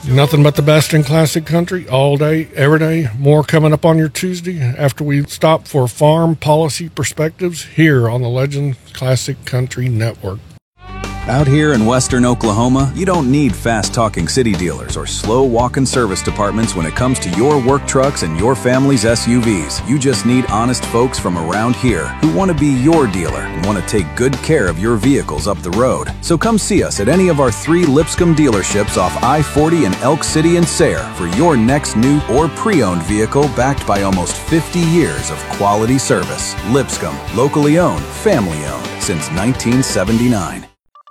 Nothing but the best in classic country all day, every day. More coming up on your Tuesday after we stop for farm policy perspectives here on the Legend Classic Country Network. Out here in western Oklahoma, you don't need fast-talking city dealers or slow walk-in service departments when it comes to your work trucks and your family's SUVs. You just need honest folks from around here who want to be your dealer and want to take good care of your vehicles up the road. So come see us at any of our 3 Lipscomb dealerships off I-40 in Elk City and Sayre for your next new or pre-owned vehicle backed by almost 50 years of quality service. Lipscomb, locally owned, family owned since 1979.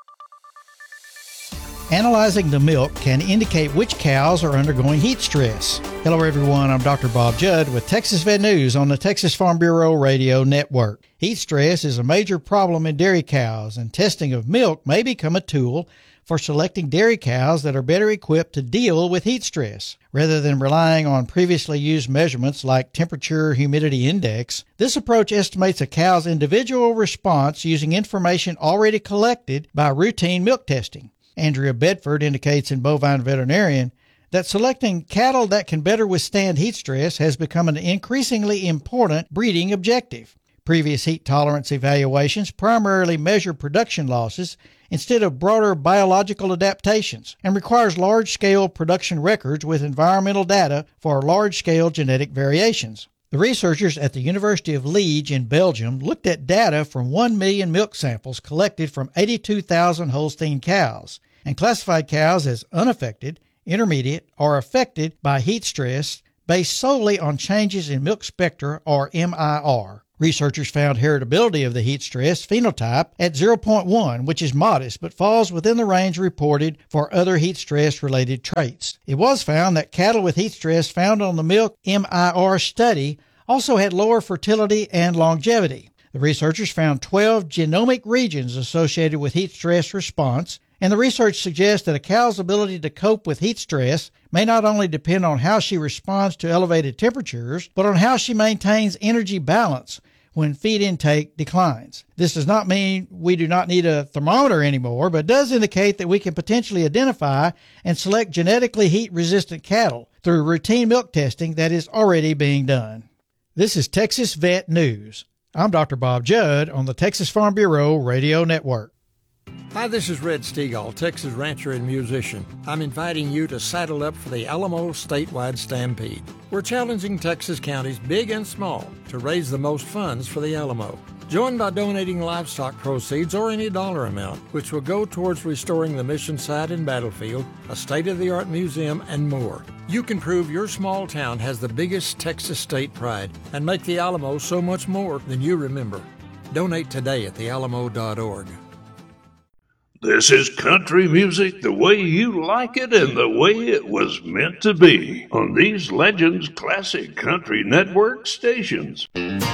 Analyzing the milk can indicate which cows are undergoing heat stress. Hello everyone, I'm Dr. Bob Judd with Texas Vet News on the Texas Farm Bureau Radio Network. Heat stress is a major problem in dairy cows, and testing of milk may become a tool for selecting dairy cows that are better equipped to deal with heat stress. Rather than relying on previously used measurements like temperature humidity index, this approach estimates a cow's individual response using information already collected by routine milk testing. Andrea Bedford indicates in Bovine Veterinarian that selecting cattle that can better withstand heat stress has become an increasingly important breeding objective. Previous heat tolerance evaluations primarily measure production losses instead of broader biological adaptations and requires large-scale production records with environmental data for large-scale genetic variations. The researchers at the University of Liege in Belgium looked at data from 1 million milk samples collected from 82,000 Holstein cows and classified cows as unaffected, intermediate, or affected by heat stress based solely on changes in milk spectra, or MIR. Researchers found heritability of the heat stress phenotype at 0.1, which is modest but falls within the range reported for other heat stress-related traits. It was found that cattle with heat stress found on the milk MIR study also had lower fertility and longevity. The researchers found 12 genomic regions associated with heat stress response, and the research suggests that a cow's ability to cope with heat stress may not only depend on how she responds to elevated temperatures, but on how she maintains energy balance when feed intake declines. This does not mean we do not need a thermometer anymore, but does indicate that we can potentially identify and select genetically heat-resistant cattle through routine milk testing that is already being done. This is Texas Vet News. I'm Dr. Bob Judd on the Texas Farm Bureau Radio Network. Hi, this is Red Stegall, Texas rancher and musician. I'm inviting you to saddle up for the Alamo Statewide Stampede. We're challenging Texas counties, big and small, to raise the most funds for the Alamo. Join by donating livestock proceeds or any dollar amount, which will go towards restoring the mission site and battlefield, a state-of-the-art museum, and more. You can prove your small town has the biggest Texas state pride and make the Alamo so much more than you remember. Donate today at thealamo.org. This is country music the way you like it and the way it was meant to be on these Legends Classic Country Network stations.